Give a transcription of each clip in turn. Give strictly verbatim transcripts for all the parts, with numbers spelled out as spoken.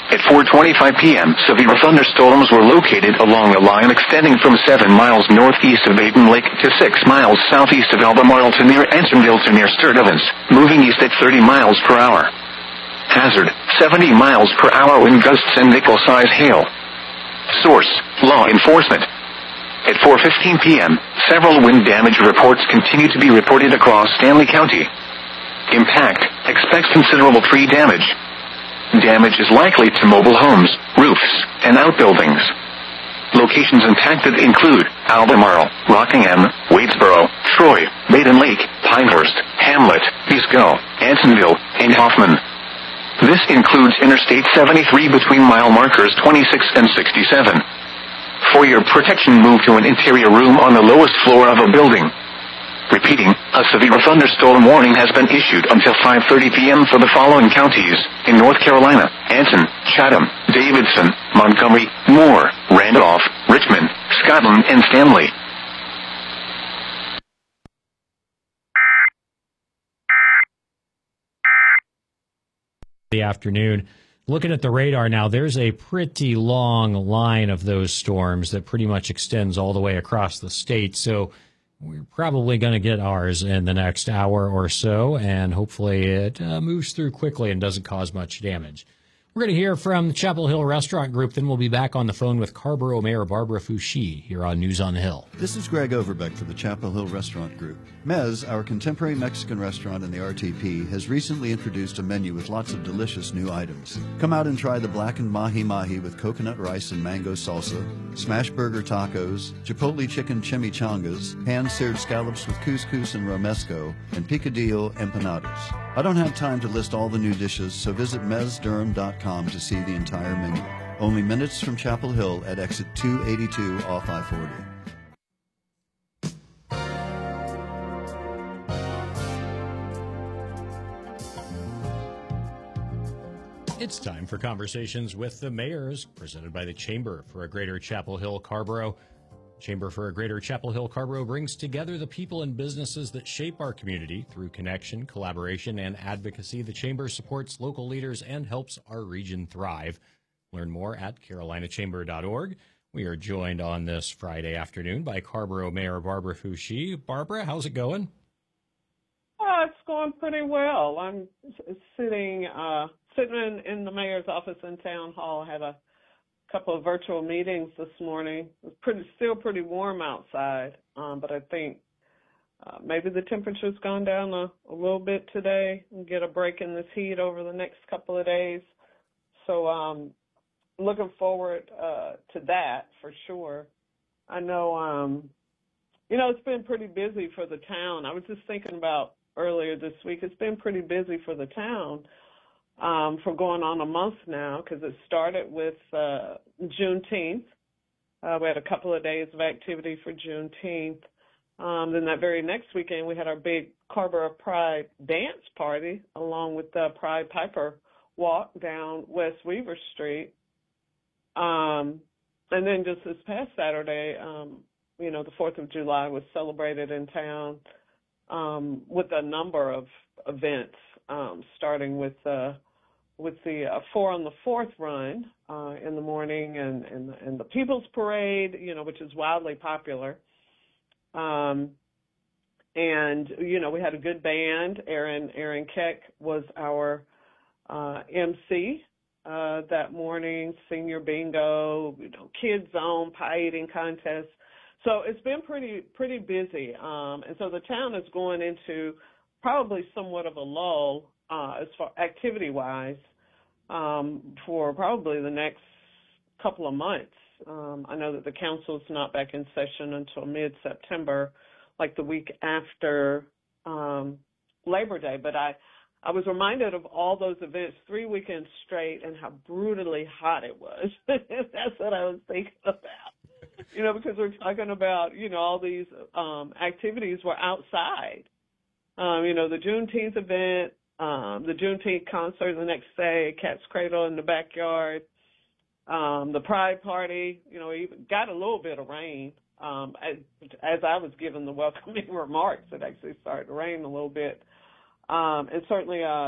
At four twenty-five p.m., severe thunderstorms were located along a line extending from seven miles northeast of Baden Lake to six miles southeast of Albemarle to near Ansonville to near Sturdivant, moving east at thirty miles per hour. Hazard, seventy miles per hour wind gusts and nickel-size hail. Source, law enforcement. At four fifteen p.m., several wind damage reports continue to be reported across Stanley County. Impact, expects considerable tree damage. Damage is likely to mobile homes, roofs, and outbuildings. Locations impacted include Albemarle, Rockingham, Wadesboro, Troy, Baden Lake, Pinehurst, Hamlet, Biscoe, Ansonville, and Hoffman. This includes Interstate seventy-three between mile markers twenty-six and sixty-seven. For your protection, move to an interior room on the lowest floor of a building. Repeating, a severe thunderstorm warning has been issued until five thirty p.m. for the following counties in North Carolina: Anson, Chatham, Davidson, Montgomery, Moore, Randolph, Richmond, Scotland, and Stanley. The afternoon. Looking at the radar now, there's a pretty long line of those storms that pretty much extends all the way across the state. So we're probably going to get ours in the next hour or so, and hopefully it uh, moves through quickly and doesn't cause much damage. We're going to hear from the Chapel Hill Restaurant Group, then we'll be back on the phone with Carrboro Mayor Barbara Foushee here on News on the Hill. This is Greg Overbeck for the Chapel Hill Restaurant Group. Mez, our contemporary Mexican restaurant in the R T P, has recently introduced a menu with lots of delicious new items. Come out and try the blackened mahi-mahi with coconut rice and mango salsa, smash burger tacos, chipotle chicken chimichangas, hand-seared scallops with couscous and romesco, and picadillo empanadas. I don't have time to list all the new dishes, so visit mez durham dot com to see the entire menu. Only minutes from Chapel Hill at exit two eighty-two off I forty. It's time for Conversations with the Mayors, presented by the Chamber for a Greater Chapel Hill Carrboro. Chamber for a Greater Chapel Hill Carrboro brings together the people and businesses that shape our community through connection, collaboration, and advocacy. The Chamber supports local leaders and helps our region thrive. Learn more at carolina chamber dot org. We are joined on this Friday afternoon by Carrboro Mayor Barbara Foushee. Barbara, how's it going? Oh, it's going pretty well. I'm sitting uh, sitting in, in the mayor's office in Town Hall. I had a couple of virtual meetings this morning. It was pretty, still pretty warm outside, um, but I think uh, maybe the temperature's gone down a, a little bit today and get a break in this heat over the next couple of days. So um, looking forward uh, to that for sure. I know, um, you know, it's been pretty busy for the town. I was just thinking about earlier this week, it's been pretty busy for the town. Um, for going on a month now, because it started with uh, Juneteenth. Uh, we had a couple of days of activity for Juneteenth. Um, then that very next weekend, we had our big Carrboro Pride dance party, along with the Pride Piper walk down West Weaver Street. Um, and then just this past Saturday, um, you know, the fourth of July was celebrated in town um, with a number of events, um, starting with uh, with the uh, Four on the Fourth run uh, in the morning and, and, and the People's Parade, you know, which is wildly popular. Um, and, you know, we had a good band. Aaron, Aaron Keck was our uh, M C uh, that morning, senior bingo, you know, kids zone, pie eating contest. So it's been pretty, pretty busy. Um, and so the town is going into probably somewhat of a lull uh, as far activity-wise. Um, for probably the next couple of months. Um, I know that the council's not back in session until mid-September, like the week after um, Labor Day. But I, I was reminded of all those events three weekends straight and how brutally hot it was. That's what I was thinking about. You know, because we're talking about, you know, all these um, activities were outside. Um, you know, the Juneteenth event, Um, the Juneteenth concert the next day, Cat's Cradle in the backyard, um, the Pride Party, you know, even got a little bit of rain. Um, as, as I was giving the welcoming remarks, it actually started to rain a little bit. Um, and certainly uh,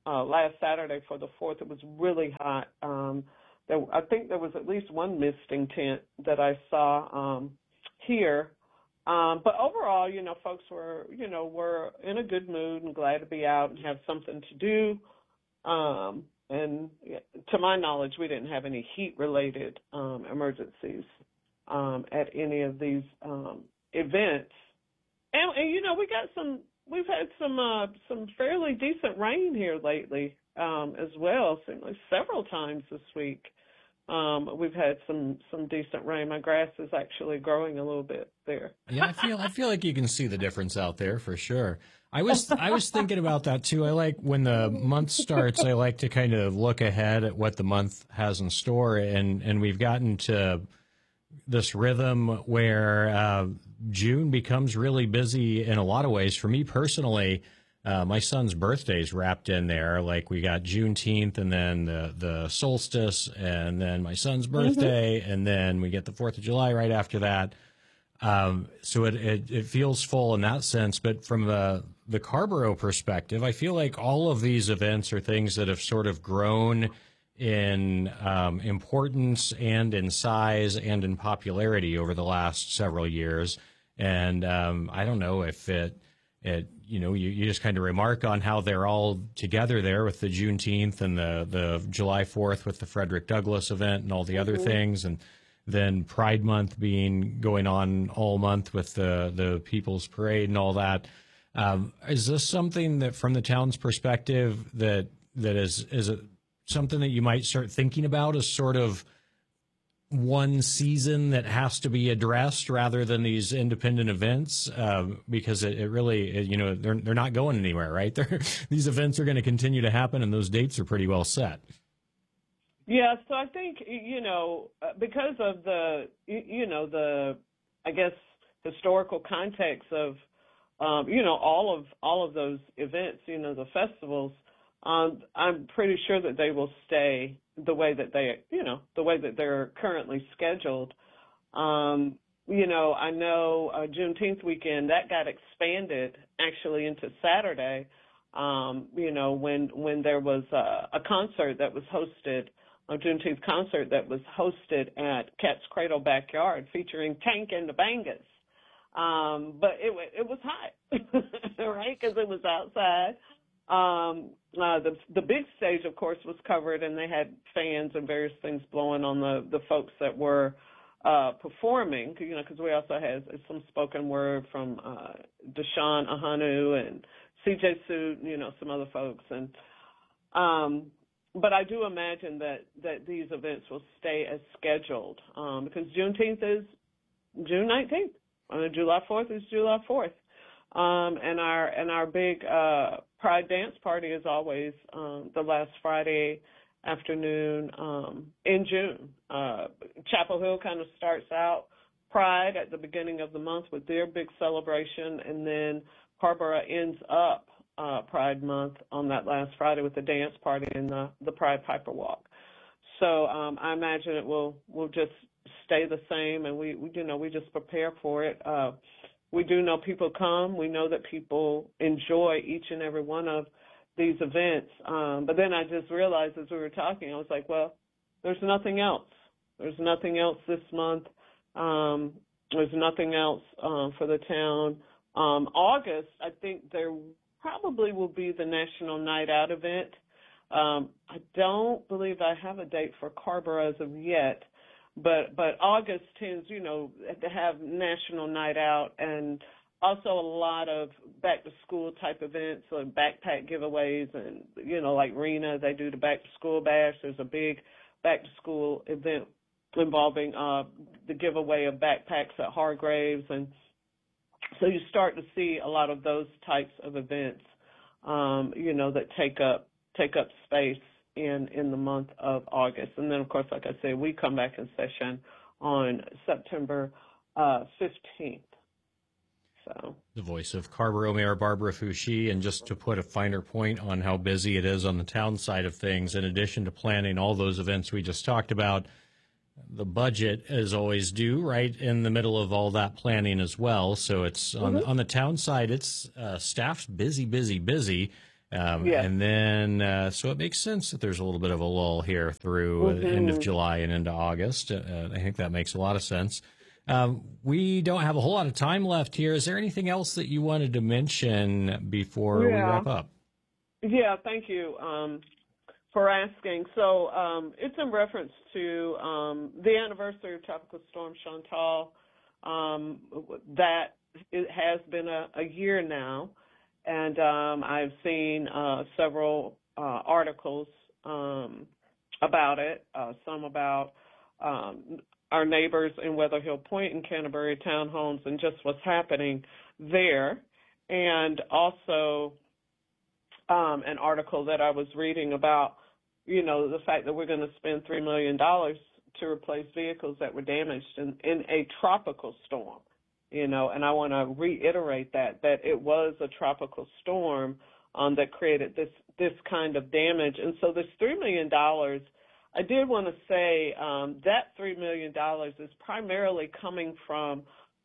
uh, last Saturday for the fourth. It was really hot. Um, there, I think there was at least one misting tent that I saw um, here. Um, but overall, you know, folks were, you know, were in a good mood and glad to be out and have something to do. Um, and to my knowledge, we didn't have any heat-related um, emergencies um, at any of these um, events. And, and, you know, we got some, we've had some uh, some fairly decent rain here lately um, as well, seems like several times this week. Um, we've had some, some decent rain. My grass is actually growing a little bit there. Yeah, I feel I feel like you can see the difference out there for sure. I was I was thinking about that too. I like when the month starts, I like to kind of look ahead at what the month has in store, and and we've gotten to this rhythm where uh, June becomes really busy in a lot of ways. For me personally, Uh, my son's birthday's wrapped in there. Like we got Juneteenth and then the, the solstice and then my son's birthday mm-hmm. and then we get the fourth of July right after that. Um, so it, it, it feels full in that sense. But from the, the Carrboro perspective, I feel like all of these events are things that have sort of grown in um, importance and in size and in popularity over the last several years. And um, I don't know if it, it, you know, you, you just kind of remark on how they're all together there with the Juneteenth and the, the July fourth with the Frederick Douglass event and all the other mm-hmm. things. And then Pride Month being going on all month with the, the People's Parade and all that. Um, is this something that from the town's perspective that, that is, is it something that you might start thinking about as sort of one season that has to be addressed rather than these independent events, uh, because it, it really, it, you know, they're they're not going anywhere, right? They're, these events are going to continue to happen, and those dates are pretty well set. Yeah, so I think, you know, because of the, you know, the, I guess, historical context of, um, you know, all of all of those events, you know, the festivals, um, I'm pretty sure that they will stay the way that they, you know, the way that they're currently scheduled. Um, you know, I know uh, Juneteenth weekend, that got expanded actually into Saturday, um, you know, when when there was a, a concert that was hosted, a Juneteenth concert that was hosted at Cat's Cradle Backyard featuring Tank and the Bangers. Um, but it, it was hot, right, because it was outside. Um, uh, the the big stage, of course, was covered, and they had fans and various things blowing on the, the folks that were uh, performing. You know, because we also had some spoken word from uh, Deshaun Ahanu and C J Suit, you know, some other folks. And um, but I do imagine that that these events will stay as scheduled um, because Juneteenth is June nineteenth, and July fourth is July fourth. Um, and our and our big uh, Pride dance party is always um, the last Friday afternoon um, in June. Uh, Chapel Hill kind of starts out Pride at the beginning of the month with their big celebration, and then Carrboro ends up uh, Pride Month on that last Friday with the dance party and the, the Pride Piper Walk. So um, I imagine it will will just stay the same, and we, we you know we just prepare for it. Uh, We do know people come. We know that people enjoy each and every one of these events. Um, but then I just realized as we were talking, I was like, well, there's nothing else. There's nothing else this month. Um, there's nothing else um, for the town. Um, August, I think there probably will be the National Night Out event. Um, I don't believe I have a date for Carrboro as of yet. But but August tends, you know, to have National Night Out and also a lot of back-to-school type events, like backpack giveaways and, you know, like Rena, they do the back-to-school bash. There's a big back-to-school event involving uh, the giveaway of backpacks at Hargraves. And so you start to see a lot of those types of events, um, you know, that take up take up space in in the month of August. And then, of course, like I said, we come back in session on September uh, fifteenth. So the voice of Carrboro Mayor Barbara Foushee, and just to put a finer point on how busy it is on the town side of things, in addition to planning all those events we just talked about, the budget is always due right in the middle of all that planning as well. So it's mm-hmm. on, on the town side, it's uh, staff's busy, busy, busy. Um, Yes. And then, uh, so it makes sense that there's a little bit of a lull here through uh, the end of Mm-hmm. July and into August. Uh, I think that makes a lot of sense. Um, we don't have a whole lot of time left here. Is there anything else that you wanted to mention before we Yeah. wrap up? Yeah, thank you um, for asking. So um, it's in reference to um, the anniversary of Tropical Storm Chantal. Um, that it has been a, a year now, and um, I've seen uh, several uh, articles um, about it, uh, some about um, our neighbors in Weather Hill Point and Canterbury townhomes and just what's happening there, and also um, an article that I was reading about, you know, the fact that we're going to spend three million dollars to replace vehicles that were damaged in, in a tropical storm, you know, and I want to reiterate that, that it was a tropical storm um, that created this, this kind of damage. And so this three million dollars, I did want to say um, that three million dollars is primarily coming from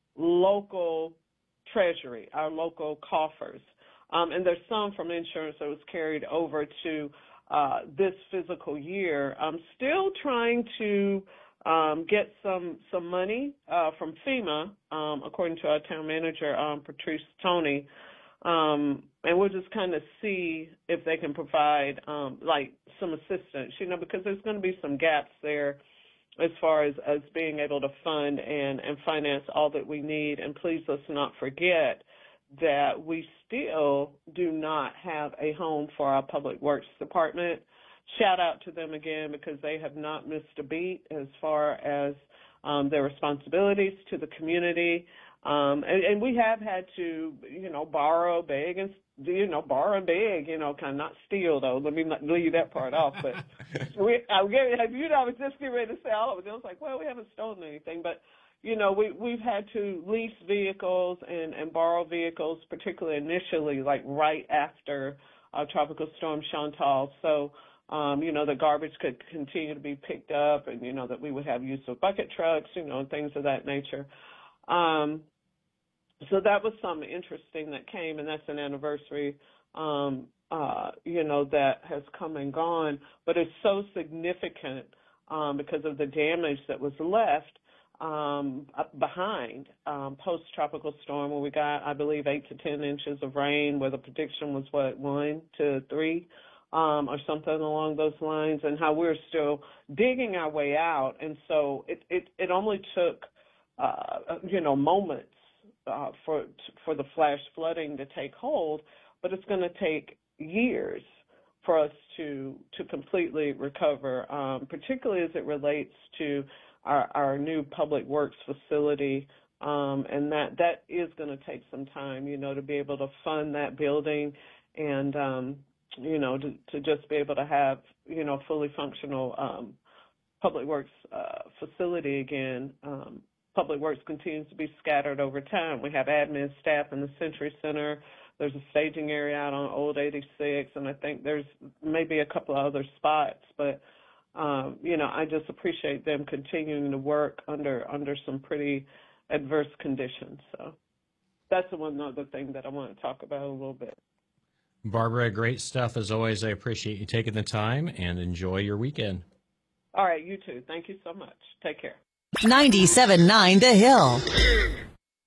local treasury, our local coffers. Um, and there's some from insurance that was carried over to uh, this physical year. I'm still trying to um, get some some money uh, from FEMA, um, according to our town manager, um, Patrice Tony, um, and we'll just kind of see if they can provide um, like some assistance, you know, because there's going to be some gaps there as far as, as being able to fund and, and finance all that we need. And please let's not forget that we still do not have a home for our Public Works Department. Shout out to them again because they have not missed a beat as far as um, their responsibilities to the community. Um, and, and we have had to, you know, borrow, beg, and, you know, borrow and beg, you know, kind of not steal, though. Let me not leave that part off. But we, I, you know, I was just getting ready to say all of it. I was like, well, we haven't stolen anything. But, you know, we, we've had to lease vehicles and, and borrow vehicles, particularly initially, like right after uh, Tropical Storm Chantal. So, um, you know, the garbage could continue to be picked up and, you know, that we would have use of bucket trucks, you know, and things of that nature. Um, so that was something interesting that came, and that's an anniversary, um, uh, you know, that has come and gone. But it's so significant um, because of the damage that was left um, behind um, post-tropical storm, where we got, I believe, eight to ten inches of rain, where the prediction was, what, one to three um, or something along those lines, and how we're still digging our way out. And so it, it, it only took, uh, you know, moments uh, for for the flash flooding to take hold, but it's going to take years for us to to completely recover, um, particularly as it relates to our, our new public works facility, um, and that, that is going to take some time, you know, to be able to fund that building and, um, you know, to, to just be able to have, you know, fully functional um, public works uh, facility again. Um, public works continues to be scattered over time. We have admin staff in the Century Center. There's a staging area out on Old eighty-six, and I think there's maybe a couple of other spots, but Um, you know, I just appreciate them continuing to work under under some pretty adverse conditions. So that's the one other thing that I want to talk about a little bit. Barbara, great stuff as always. I appreciate you taking the time, and enjoy your weekend. All right, you too. Thank you so much. Take care. ninety-seven point nine The Hill.